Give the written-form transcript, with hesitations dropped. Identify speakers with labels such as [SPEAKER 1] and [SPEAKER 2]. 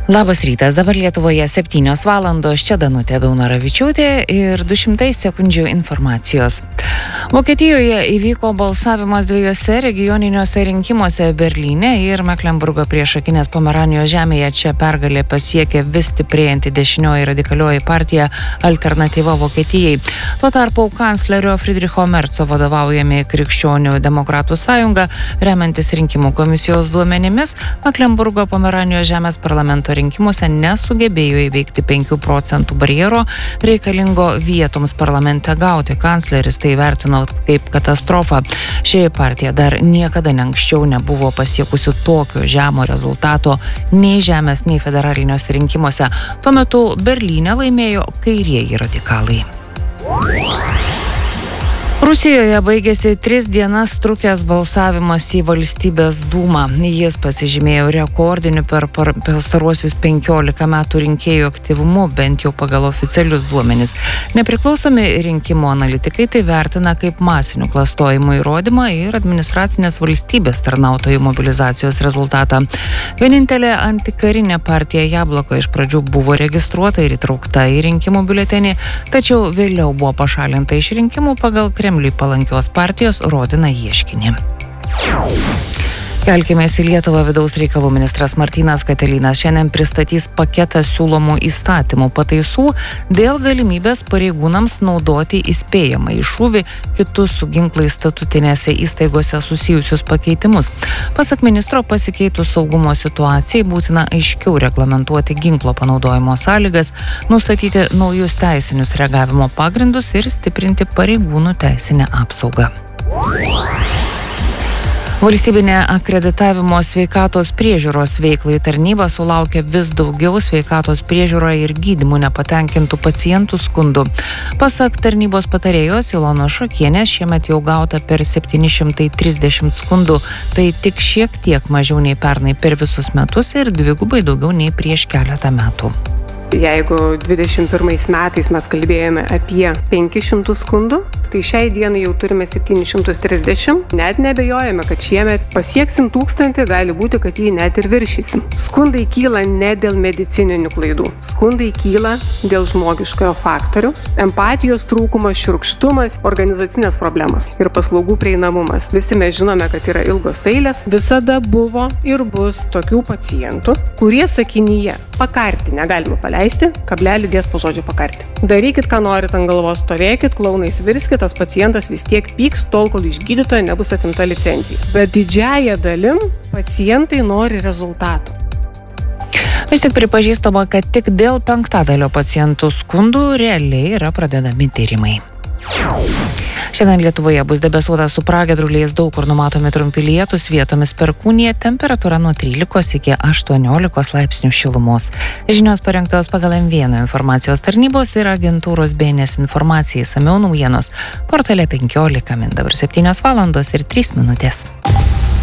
[SPEAKER 1] Labas rytas, dabar Lietuvoje 7 valandos, čia Danutė Daunoravičiūtė ir 200 sekundžių informacijos. Vokietijoje įvyko balsavimas dviejose regioniniuose rinkimuose Berlyne ir Mecklenburgo priešakinės Pomeranijos žemėje. Čia pergalė pasiekė vis stiprėjanti dešinioji radikalioji partija Alternatyva Vokietijai. Tuo tarpu kanclerio Friedricho Merzo vadovaujami Krikščionių demokratų sąjunga, remiantis rinkimų komisijos duomenimis, Mecklenburgo Pomeranijos žemės parlamento rinkimuose nesugebėjo įveikti 5% barjero reikalingo vietoms parlamente gauti. Kancleris tai vertino kaip katastrofą. Ši partija dar niekada anksčiau nebuvo pasiekusi tokio žemo rezultato nei žemės, nei federaliniuose rinkimuose. Tuo metu Berlyne laimėjo kairieji radikalai. Rusijoje baigėsi 3 dienas trukęs balsavimas į valstybės dūmą. Jis pasižymėjo rekordiniu per pastaruosius 15 metų rinkėjų aktyvumu, bent jau pagal oficialius duomenis. Nepriklausomi rinkimų analitikai tai vertina kaip masinių klastojimų įrodymą ir administracinės valstybės tarnautojų mobilizacijos rezultatą. Vienintelė antikarinė partija Jabloko iš pradžių buvo registruota ir įtraukta į rinkimų biuletenį, tačiau vėliau buvo pašalinta iš rinkimų pagal Kremliui palankios partijos Rodina ieškinį. Kelkimės į Lietuvą. Vidaus reikalų ministras Martynas Katilinas šiandien pristatys paketą siūlomų įstatymų pataisų dėl galimybės pareigūnams naudoti įspėjamąjį šūvį, kitus su ginklais statutinėse įstaigose susijusius pakeitimus. Pasak ministro, pasikeitus saugumo situacijai būtina aiškiau reglamentuoti ginklo panaudojimo sąlygas, nustatyti naujus teisinius reagavimo pagrindus ir stiprinti pareigūnų teisinę apsaugą. Valstybinė akreditavimo sveikatos priežiūros veiklai tarnyba sulaukia vis daugiau sveikatos priežiūroje ir gydymu nepatenkintų pacientų skundų. Pasak tarnybos patarėjos Ilonos Šakienės, šiemet jau gauta per 730 skundų, tai tik šiek tiek mažiau nei pernai per visus metus ir dvigubai daugiau nei prieš keletą metų.
[SPEAKER 2] Jeigu 21 metais mes kalbėjome apie 500 skundų, tai šiai dienai jau turime 730. Net nebejojame, kad šiemet pasieksim 1000, gali būti, kad jį net ir viršysim. Skundai kyla ne dėl medicininių klaidų. Skundai kyla dėl žmogiškojo faktoriaus, empatijos trūkumas, šiurkštumas, organizacinės problemos ir paslaugų prieinamumas. Visi mes žinome, kad yra ilgos eilės. Visada buvo ir bus tokių pacientų, kurie sakinyje pakarti negalima paleisti, kablelį dės po žodžio pakarti. Darykit, ką norit ant galvos, stovėkit, klaunais virskit, tas pacientas vis tiek pyks tol, kol iš gydytojo nebus atimta licencija. Bet didžiąją dalim pacientai nori rezultatų.
[SPEAKER 1] Vis tik pripažįstama, kad tik dėl 5% pacientų skundų realiai yra pradedami tyrimai. Šiandien Lietuvoje bus debesuota su pragiedruliais, daug kur numatomi trumpi lietūs, vietomis perkūnija, temperatūra nuo 13 iki 18 laipsnių šilumos. Žinios parengtos pagal M1 informacijos tarnybos ir agentūros BNS informacijai. Išsamiau naujienos portale 15 min. Dabar 7 valandos ir 3 minutės.